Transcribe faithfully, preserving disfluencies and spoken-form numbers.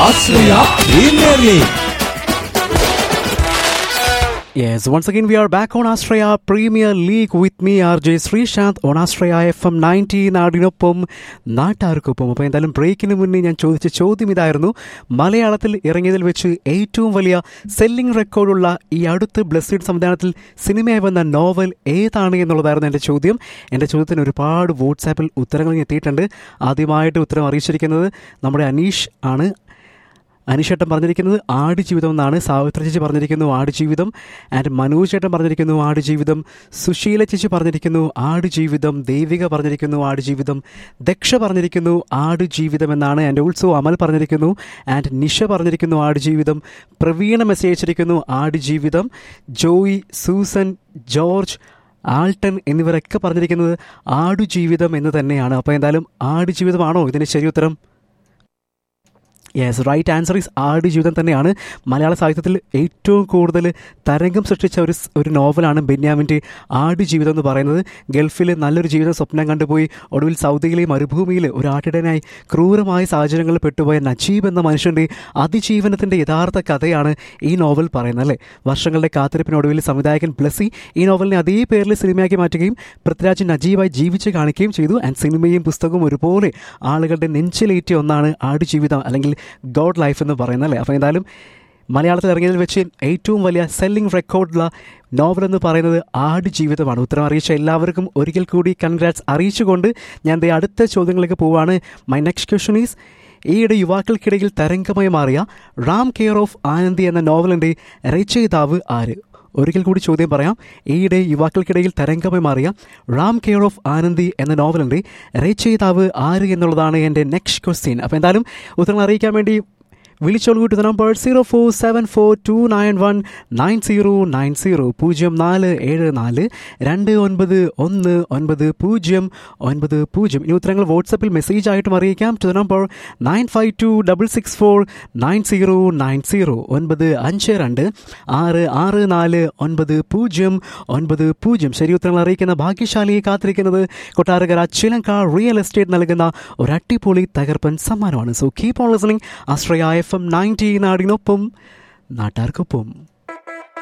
Australia Premier League. Yes, once again we are back on Australia Premier League with me R J Srishant on Australia F M ninety നാടിനൊപ്പം നാട്ടാർക്കൊപ്പം. അപ്പോൾ എന്തായാലും ബ്രേക്കിന് മുന്നേ ഞാൻ ചോദിച്ച ചോദ്യം ഇതായിരുന്നു, മലയാളത്തിൽ ഇറങ്ങിയതിൽ വെച്ച് ഏറ്റവും വലിയ സെല്ലിംഗ് റെക്കോർഡുള്ള ഈ അടുത്ത് ബ്ലെസ്സിഡ് സംവിധാനത്തിൽ സിനിമയായി വന്ന നോവൽ ഏതാണ് എന്നുള്ളതായിരുന്നു എൻ്റെ ചോദ്യം. എൻ്റെ ചോദ്യത്തിന് ഒരുപാട് വാട്സാപ്പിൽ ഉത്തരങ്ങൾ എത്തിയിട്ടുണ്ട്. ആദ്യമായിട്ട് ഉത്തരം അറിയിച്ചിരിക്കുന്നത് നമ്മുടെ അനീഷ് ആണ്. അനീഷേട്ടൻ പറഞ്ഞിരിക്കുന്നത് ആടുജീവിതം എന്നാണ്. സാവിത്ര ചേച്ചി പറഞ്ഞിരിക്കുന്നു ആടുജീവിതം. ആൻഡ് മനോജ് ചേട്ടൻ പറഞ്ഞിരിക്കുന്നു ആടുജീവിതം. സുശീല ചേച്ചി പറഞ്ഞിരിക്കുന്നു ആടുജീവിതം. ദേവിക പറഞ്ഞിരിക്കുന്നു ആടുജീവിതം. ദക്ഷ പറഞ്ഞിരിക്കുന്നു ആടുജീവിതം എന്നാണ്. ആൻഡ് ഓൾസോ അമൽ പറഞ്ഞിരിക്കുന്നു. ആൻഡ് നിഷ പറഞ്ഞിരിക്കുന്നു ആടുജീവിതം. പ്രവീണ മെസ്സേജ് അയച്ചിരിക്കുന്നു Aadujeevitham. Joy, Susan, George, Alton എന്നിവരൊക്കെ പറഞ്ഞിരിക്കുന്നത് ആടുജീവിതം എന്ന് തന്നെയാണ്. അപ്പോൾ എന്തായാലും ആടുജീവിതമാണോ ഇതിന് ശരി ഉത്തരം? Yes, right answer is Aadujeevitham തന്നെയാണ്. മലയാള സാഹിത്യത്തിൽ ഏറ്റവും കൂടുതൽ തരംഗം സൃഷ്ടിച്ച ഒരു ഒരു നോവലാണ് ബെന്യാമിൻ്റെ ആടുജീവിതം എന്ന് പറയുന്നത്. ഗൾഫിൽ നല്ലൊരു ജീവിതം സ്വപ്നം കണ്ടുപോയി ഒടുവിൽ സൗദിയിലെ മരുഭൂമിയിൽ ഒരു ആട്ടിടനായി ക്രൂരമായ സാഹചര്യങ്ങളിൽ പെട്ടുപോയ നജീബ് എന്ന മനുഷ്യൻ്റെ അതിജീവനത്തിൻ്റെ യഥാർത്ഥ കഥയാണ് ഈ നോവൽ പറയുന്നത് അല്ലേ. വർഷങ്ങളുടെ കാത്തിരിപ്പിനൊടുവിൽ സംവിധായകൻ ബ്ലെസ്സി ഈ നോവലിനെ അതേ പേരിൽ സിനിമയാക്കി മാറ്റുകയും പൃഥ്വിരാജ് നജീബായി ജീവിച്ച് കാണിക്കുകയും ചെയ്തു. ആൻഡ് സിനിമയും പുസ്തകവും ഒരുപോലെ ആളുകളുടെ നെഞ്ചിലേറ്റിയ ഒന്നാണ് ആടുജീവിതം അല്ലെങ്കിൽ ഗോഡ് ലൈഫ് എന്ന് പറയുന്നത് അല്ലേ. അപ്പോൾ എന്തായാലും മലയാളത്തിൽ ഇറങ്ങിയതിൽ വെച്ച് ഏറ്റവും വലിയ സെല്ലിംഗ് റെക്കോർഡുള്ള നോവൽ എന്ന് പറയുന്നത് ആടുജീവിതമാണ്. ഉത്തരം അറിയിച്ച എല്ലാവർക്കും ഒരിക്കൽ കൂടി കൺഗ്രാറ്റ്സ് അറിയിച്ചുകൊണ്ട് ഞാൻ ദേ അടുത്ത ചോദ്യങ്ങളിലേക്ക് പോവുകയാണ്. മൈ നെക്സ്റ്റ് ക്വസ്റ്റ്യൻ ഈസ്, ഈയിടെ യുവാക്കൾക്കിടയിൽ തരംഗമായി മാറിയ റാം കെയർ ഓഫ് ആനന്ദി എന്ന നോവലിൻ്റെ രചയിതാവ് ആര്? ഒരിക്കൽ കൂടി ചോദ്യം പറയാം. ഈയിടെ യുവാക്കൾക്കിടയിൽ തരംഗമായി മാറിയ റാം കെയർ ഓഫ് ആനന്ദി എന്ന നോവലിൻ്റെ രചയിതാവ് ആര് എന്നുള്ളതാണ് എൻ്റെ നെക്സ്റ്റ് ക്വസ്റ്റ്യൻ. അപ്പോൾ എന്തായാലും ഉത്തരം അറിയിക്കാൻ വേണ്ടി വിളിച്ചോളൂ to the number zero four seven four to nine one nine zero nine zero പൂജ്യം നാല് ഏഴ് നാല് രണ്ട് ഒൻപത് ഒന്ന് ഒൻപത് പൂജ്യം ഒൻപത് പൂജ്യം. ഇനി ഉത്തരങ്ങൾ വാട്സപ്പിൽ മെസ്സേജ് ആയിട്ടും അറിയിക്കാം to the number nine five to double six four nine zero nine zero ഒൻപത് അഞ്ച് രണ്ട് ആറ് ആറ് നാല് ഒൻപത് പൂജ്യം ഒൻപത് പൂജ്യം. ശരി ഉത്തരങ്ങൾ അറിയിക്കുന്ന ഭാഗ്യശാലിയെ കാത്തിരിക്കുന്നത് കൊട്ടാരക്കര ചിലങ്ക റിയൽ എസ്റ്റേറ്റ് നൽകുന്ന ഒരു അടിപൊളി തകർപ്പൻ സമ്മാനമാണ്. So keep on listening Ashraya F M ninety നാടിനൊപ്പം നാട്ടാർക്കൊപ്പം.